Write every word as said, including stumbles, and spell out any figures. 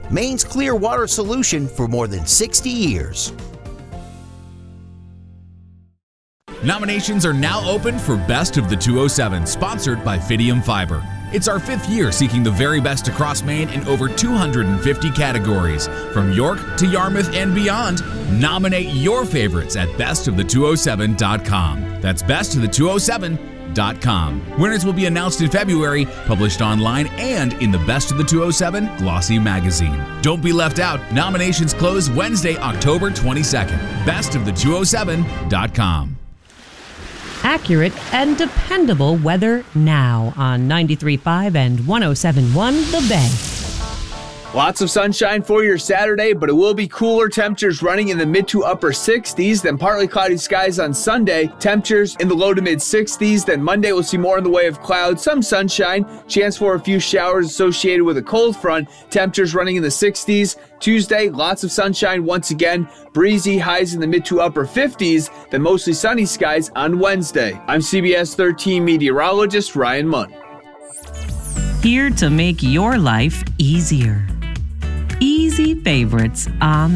Maine's clear water solution for more than sixty years. Nominations are now open for Best of the two oh seven, sponsored by Fidium Fiber. It's our fifth year seeking the very best across Maine in over two hundred fifty categories. From York to Yarmouth and beyond, nominate your favorites at best of the two oh seven dot com. That's best of the two oh seven dot com. Winners will be announced in February, published online and in the Best of the two oh seven Glossy magazine. Don't be left out. Nominations close Wednesday, October twenty-second. best of the two oh seven dot com. Accurate and dependable weather now on ninety-three point five and one oh seven point one The Bay. Lots of sunshine for your Saturday, but it will be cooler. Temperatures running in the mid to upper sixties, then partly cloudy skies on Sunday. Temperatures in the low to mid sixties. Then Monday we'll see more in the way of clouds, some sunshine, chance for a few showers associated with a cold front. Temperatures running in the sixties. Tuesday, lots of sunshine once again. Breezy, highs in the mid to upper fifties. Then mostly sunny skies on Wednesday. I'm C B S thirteen meteorologist Ryan Munn. Here to make your life easier. Easy Favorites on